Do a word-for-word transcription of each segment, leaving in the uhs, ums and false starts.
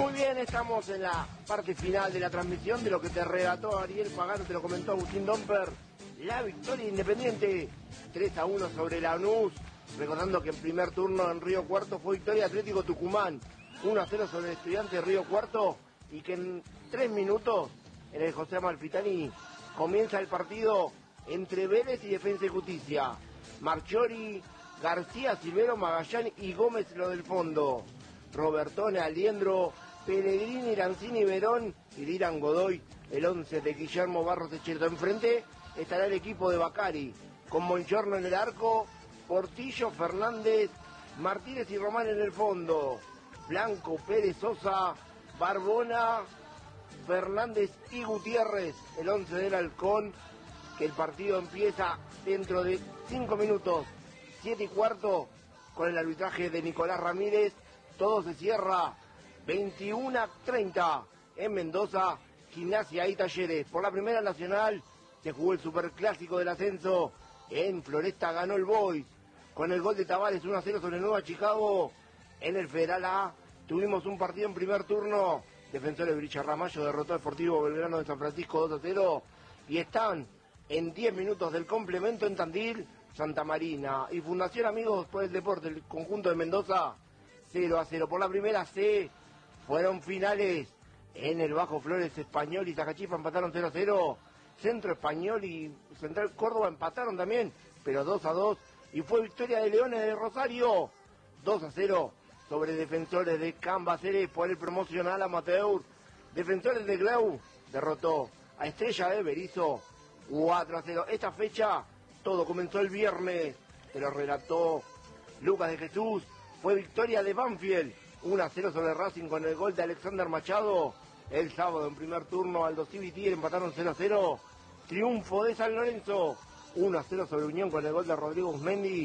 Muy bien, estamos en la parte final de la transmisión de lo que te relató Ariel Pagano, te lo comentó Agustín Domper. La victoria Independiente tres a uno sobre Lanús. Recordando que en primer turno en Río Cuarto fue victoria Atlético Tucumán, uno a cero sobre el Estudiante de Río Cuarto, y que en tres minutos en el José Amalfitani comienza el partido entre Vélez y Defensa y Justicia. Marchiori, García, Silvero, Magallán y Gómez lo del fondo. Robertone, Aliendro, Pellegrini, Lanzini, Verón y Dylan Godoy, el once de Guillermo Barros Echeto. Enfrente estará el equipo de Bacari, con Monchorno en el arco, Portillo, Fernández, Martínez y Román en el fondo. Blanco, Pérez, Sosa, Barbona, Fernández y Gutiérrez, el once del Halcón, que el partido empieza dentro de cinco minutos, siete y cuarto, con el arbitraje de Nicolás Ramírez. Todo se cierra veintiuno a treinta en Mendoza, Gimnasia y Talleres. Por la Primera Nacional se jugó el Superclásico del Ascenso. En Floresta ganó el Boys con el gol de Tavares, uno a cero sobre Nueva Chicago. En el Federal A tuvimos un partido en primer turno. Defensores Bricha Ramallo derrotó al Deportivo Belgrano de San Francisco dos a cero. Y están en diez minutos del complemento en Tandil, Santa Marina y Fundación Amigos por el Deporte, el conjunto de Mendoza, cero a cero. Por la Primera C fueron finales en el Bajo Flores. Español y Zacachifa empataron cero a cero. Centro Español y Central Córdoba empataron también, pero dos a dos. Y fue victoria de Leones de Rosario, dos a cero sobre Defensores de Cambaceres por el promocional amateur. Defensores de Glau derrotó a Estrella de Berizo cuatro a cero. Esta fecha, todo comenzó el viernes, te lo relató Lucas de Jesús. Fue victoria de Banfield, uno a cero sobre Racing con el gol de Alexander Machado. El sábado en primer turno Aldo Civi y Tigre empataron cero a cero. Triunfo de San Lorenzo, uno a cero sobre Unión con el gol de Rodrigo Usmendi.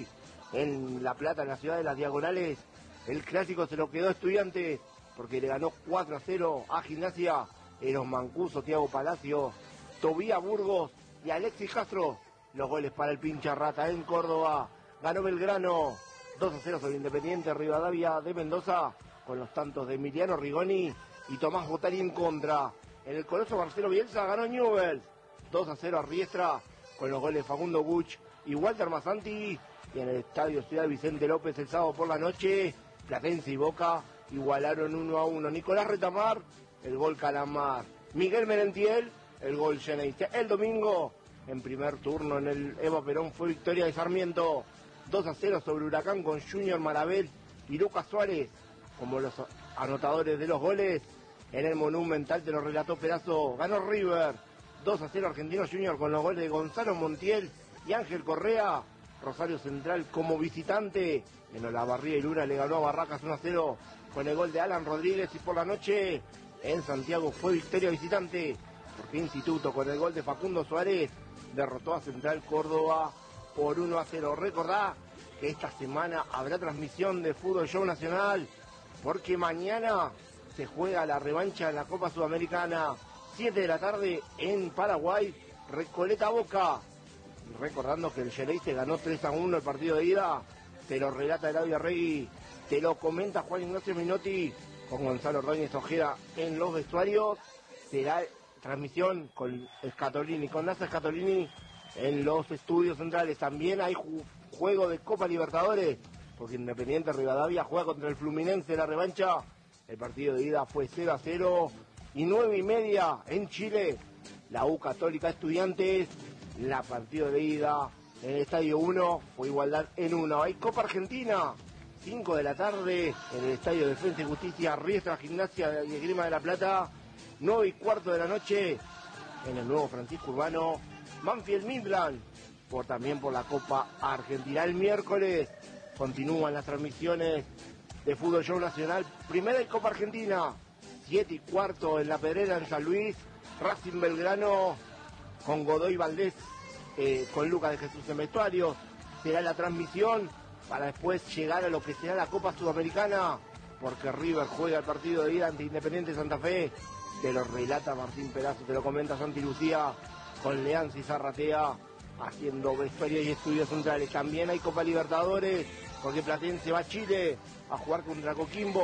En La Plata, en la ciudad de las Diagonales, el clásico se lo quedó Estudiantes porque le ganó cuatro a cero a Gimnasia. Eros Mancuso, Tiago Palacio, Tobía Burgos y Alexis Castro. Los goles para el pincha rata. En Córdoba ganó Belgrano dos a cero sobre Independiente Rivadavia de Mendoza con los tantos de Emiliano Rigoni y Tomás Botari en contra. En el Coloso Marcelo Bielsa ganó Newell's dos a cero a Riestra con los goles de Facundo Buch y Walter Masanti. Y en el Estadio Ciudad Vicente López el sábado por la noche, Platense y Boca igualaron uno a uno. Nicolás Retamar, el gol Calamar. Miguel Merentiel, el gol Geneise. El domingo, en primer turno en el Eva Perón, fue victoria de Sarmiento dos a cero sobre Huracán con Junior Marabel y Lucas Suárez como los anotadores de los goles. En el Monumental, te lo relató Pedazo, ganó River dos a cero Argentino Junior con los goles de Gonzalo Montiel y Ángel Correa. Rosario Central como visitante en Olavarría y Lura le ganó a Barracas uno a cero con el gol de Alan Rodríguez. Y por la noche en Santiago fue victoria visitante porque Instituto con el gol de Facundo Suárez derrotó a Central Córdoba por uno a cero. Recordá que esta semana habrá transmisión de Fútbol Show Nacional porque mañana se juega la revancha en la Copa Sudamericana, siete de la tarde en Paraguay, Recoleta Boca. Y recordando que el Geneise ganó tres a uno el partido de ida, te lo relata Eladio Arregui, te lo comenta Juan Ignacio Minotti con Gonzalo Ordóñez Ojeda en los vestuarios. Será transmisión con Scatolini, con Nasa Scatolini en los estudios centrales. También hay ju juego de Copa Libertadores porque Independiente Rivadavia juega contra el Fluminense la revancha. El partido de ida fue cero a cero y nueve y media en Chile. La U Católica Estudiantes, la partido de ida en el Estadio uno fue igualdad en uno. Hay Copa Argentina, cinco de la tarde en el Estadio Defensa y Justicia, Riestra, Gimnasia y Esgrima de la Plata. nueve y cuarto de la noche en el nuevo Francisco Urbano, Banfield Midland, por, también por la Copa Argentina. El miércoles continúan las transmisiones de Fútbol Show Nacional. Primera y Copa Argentina, siete y cuarto en La Pedrera en San Luis, Racing Belgrano con Godoy Valdés, eh, con Lucas de Jesús en vestuarios. Será la transmisión para después llegar a lo que será la Copa Sudamericana, porque River juega el partido de ida ante Independiente Santa Fe. Te lo relata Martín Perazo, te lo comenta Santi Lucía, con Leanzi Zarratea haciendo vestuario y estudios centrales. También hay Copa Libertadores, porque Platense va a Chile a jugar contra Coquimbo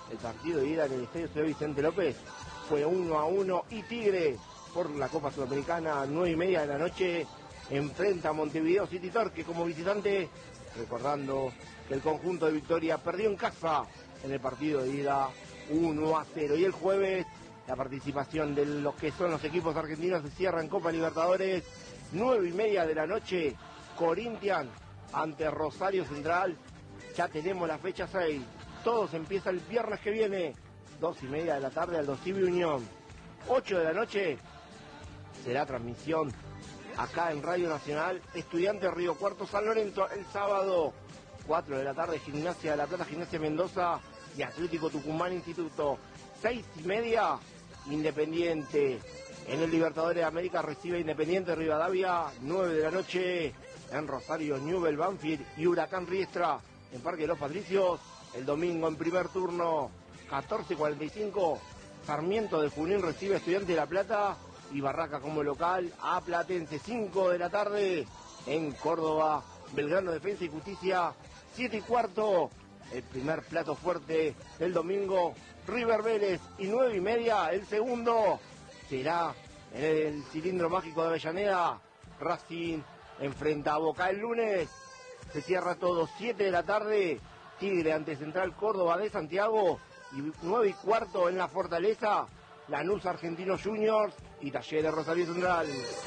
El partido de ida en el Estadio Ciudad Vicente López fue uno a uno y Tigre por la Copa Sudamericana, nueve y media de la noche, enfrenta a Montevideo City Torque como visitante, recordando que el conjunto de Victoria perdió en casa en el partido de ida uno a cero. Y el jueves la participación de los que son los equipos argentinos se cierra en Copa Libertadores, nueve y media de la noche, Corinthians ante Rosario Central. Ya tenemos la fecha seis, todo se empieza el viernes que viene, dos y media de la tarde al Dosivi Unión. ocho de la noche será transmisión acá en Radio Nacional, Estudiantes Río Cuarto San Lorenzo. El sábado, cuatro de la tarde, Gimnasia de la Plata, Gimnasia Mendoza y Atlético Tucumán Instituto. seis y media, Independiente en el Libertadores de América recibe Independiente de Rivadavia. nueve de la noche en Rosario, Newell Banfield y Huracán Riestra en Parque de los Patricios. El domingo en primer turno, catorce cuarenta y cinco, Sarmiento de Junín recibe a Estudiantes de La Plata y Barraca como local a Platense. Cinco de la tarde en Córdoba, Belgrano Defensa y Justicia. Siete y cuarto, el primer plato fuerte del domingo, River Vélez. Y nueve y media, el segundo, será en el Cilindro Mágico de Avellaneda, Racing enfrenta a Boca. El lunes se cierra todo, siete de la tarde, Tigre ante Central Córdoba de Santiago, y nueve y cuarto en la Fortaleza, Lanús Argentinos Juniors y Talleres Rosario Central.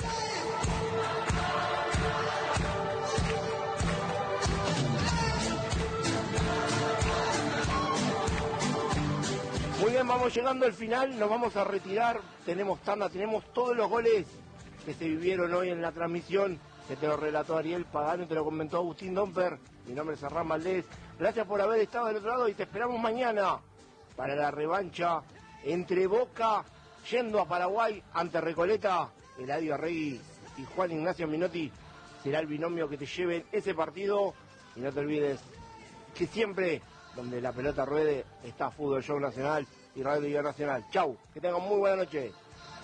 Muy bien, vamos llegando al final, nos vamos a retirar, tenemos tanda, tenemos todos los goles que se vivieron hoy en la transmisión, que te lo relató Ariel Pagano y te lo comentó Agustín Domper. Mi nombre es Hernán Valdés, gracias por haber estado del otro lado y te esperamos mañana para la revancha entre Boca yendo a Paraguay ante Recoleta. Eladio Arregui y Juan Ignacio Minotti será el binomio que te lleven ese partido. Y no te olvides que siempre donde la pelota ruede está Fútbol Show Nacional y Radio Liga Nacional. Chau, que tengan muy buena noche.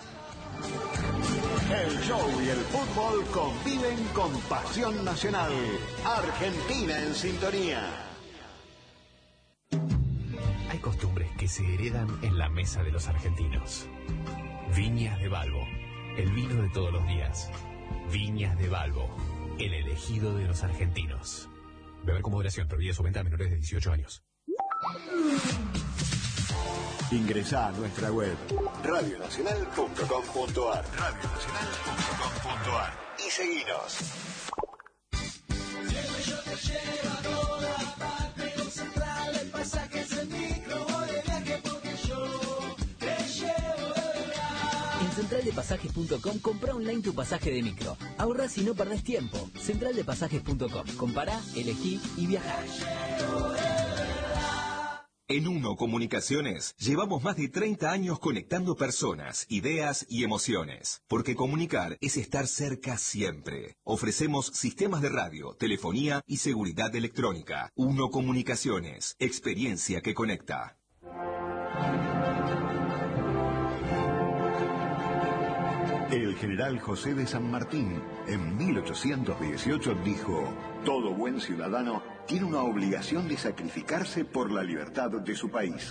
El show y el fútbol conviven con pasión nacional. Argentina en sintonía. Hay costumbres que se heredan en la mesa de los argentinos. Viñas de Balbo, el vino de todos los días. Viñas de Balbo, el elegido de los argentinos. Beber con moderación, prohibida su venta a menores de dieciocho años. Ingresá a nuestra web radio nacional punto com punto ar radio nacional punto com punto ar y seguinos. Yo te llevo a toda parte, con Central el pasaje es el micro, voy de viaje porque yo te llevo de verdad. En central de pasajes punto com compra online tu pasaje de micro. Ahorras y no perdés tiempo. central de pasajes punto com. Compará, elegí y viajá. En Uno Comunicaciones llevamos más de treinta años conectando personas, ideas y emociones. Porque comunicar es estar cerca siempre. Ofrecemos sistemas de radio, telefonía y seguridad electrónica. Uno Comunicaciones, experiencia que conecta. El general José de San Martín, en mil ochocientos dieciocho, dijo: todo buen ciudadano tiene una obligación de sacrificarse por la libertad de su país.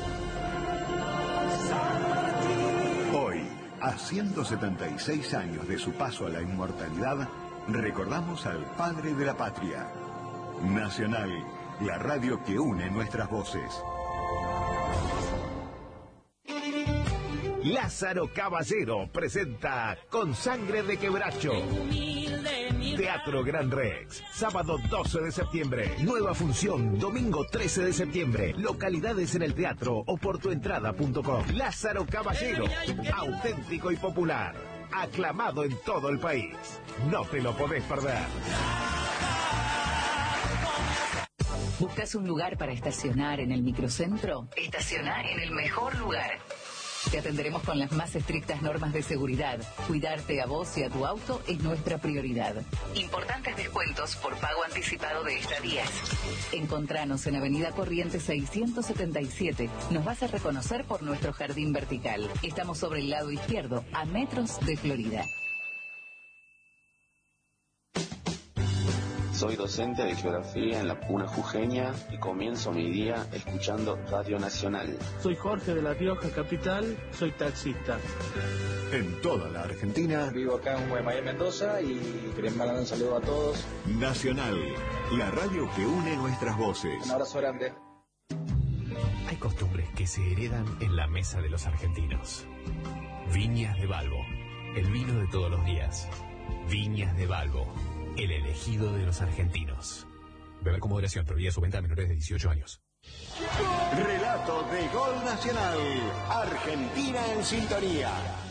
Hoy, a ciento setenta y seis años de su paso a la inmortalidad, recordamos al padre de la patria. Nacional, la radio que une nuestras voces. Lázaro Caballero presenta Con Sangre de Quebracho. Teatro Gran Rex, sábado doce de septiembre. Nueva función, domingo trece de septiembre. Localidades en el teatro o por tu entrada punto com. Lázaro Caballero, auténtico y popular. Aclamado en todo el país. No te lo podés perder. ¿Buscas un lugar para estacionar en el microcentro? Estaciona en el mejor lugar. Te atenderemos con las más estrictas normas de seguridad. Cuidarte a vos y a tu auto es nuestra prioridad. Importantes descuentos por pago anticipado de estadías. Encontranos en Avenida Corrientes seiscientos setenta y siete. Nos vas a reconocer por nuestro jardín vertical. Estamos sobre el lado izquierdo, a metros de Florida. Soy docente de geografía en la Puna Jujeña y comienzo mi día escuchando Radio Nacional. Soy Jorge de La Rioja Capital, soy taxista. En toda la Argentina. Vivo acá en Guaymallén, Mendoza, y queremos mandar un saludo a todos. Nacional, la radio que une nuestras voces. Un abrazo grande. Hay costumbres que se heredan en la mesa de los argentinos. Viñas de Balbo, el vino de todos los días. Viñas de Balbo, el elegido de los argentinos. Beber con moderación, prohibida su venta a menores de dieciocho años. Relato de Gol Nacional. Argentina en sintonía.